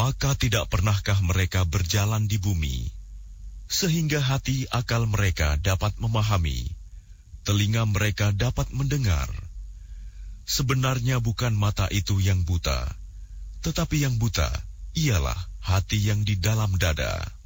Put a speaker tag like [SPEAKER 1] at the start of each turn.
[SPEAKER 1] Maka tidak pernahkah mereka berjalan di bumi, sehingga hati akal mereka dapat memahami, telinga mereka dapat mendengar. Sebenarnya bukan mata itu yang buta, tetapi yang buta ialah hati yang di dalam dada.